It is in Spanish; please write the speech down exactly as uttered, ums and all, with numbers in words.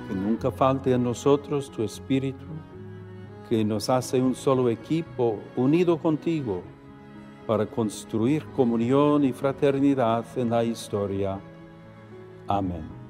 Que nunca falte a nosotros tu Espíritu, que nos hace un solo equipo unido contigo para construir comunión y fraternidad en la historia. Amén.